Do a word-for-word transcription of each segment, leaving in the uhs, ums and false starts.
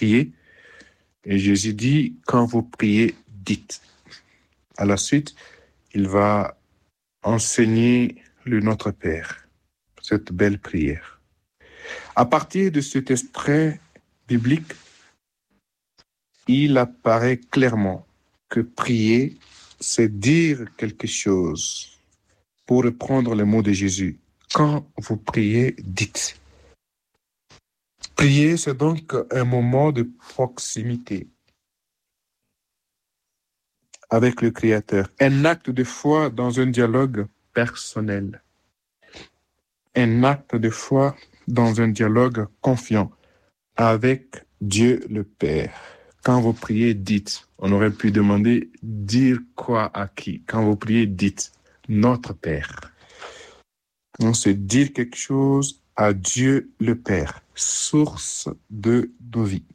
prier. Et Jésus dit, quand vous priez, dites. À la suite, il va enseigner le Notre Père, cette belle prière. À partir de cet extrait biblique, il apparaît clairement que prier, c'est dire quelque chose. Pour reprendre les mots de Jésus, quand vous priez, dites. Prier, c'est donc un moment de proximité avec le Créateur, un acte de foi dans un dialogue personnel, un acte de foi dans un dialogue confiant avec Dieu le Père. Quand vous priez, dites. On aurait pu demander dire quoi à qui. Quand vous priez, dites notre Père. On se dit quelque chose à Dieu le Père, source de nos vies.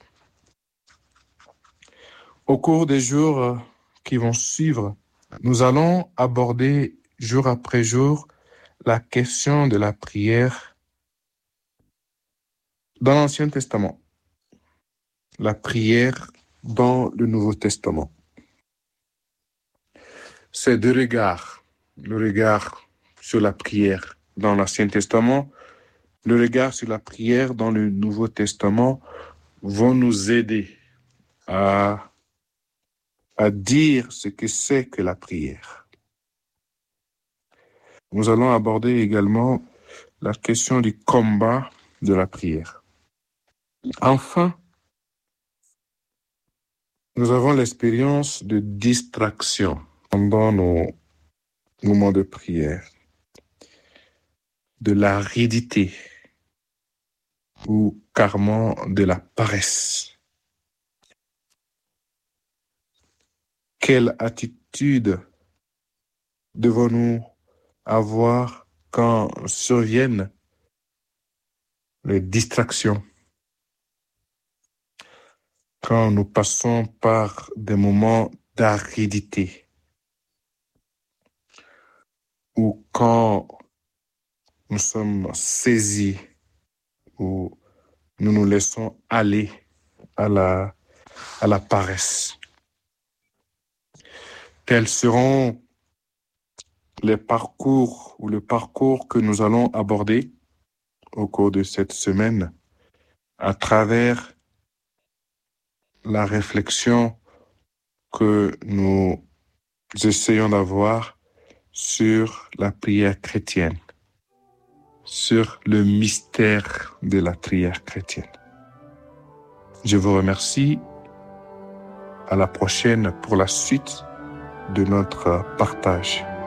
Au cours des jours qui vont suivre, nous allons aborder jour après jour la question de la prière dans l'Ancien Testament, la prière dans le Nouveau Testament. C'est deux regards, le regard sur la prière dans l'Ancien Testament, le regard sur la prière dans le Nouveau Testament vont nous aider à, à dire ce que c'est que la prière. Nous allons aborder également la question du combat de la prière. Enfin, nous avons l'expérience de distraction pendant nos moments de prière, de l'aridité ou carrément de la paresse. Quelle attitude devons-nous avoir quand surviennent les distractions, quand nous passons par des moments d'aridité ou quand nous sommes saisis ou nous nous laissons aller à la, à la paresse. Tels seront les parcours ou le parcours que nous allons aborder au cours de cette semaine à travers la réflexion que nous essayons d'avoir sur la prière chrétienne, sur le mystère de la prière chrétienne. Je vous remercie. À la prochaine pour la suite de notre partage.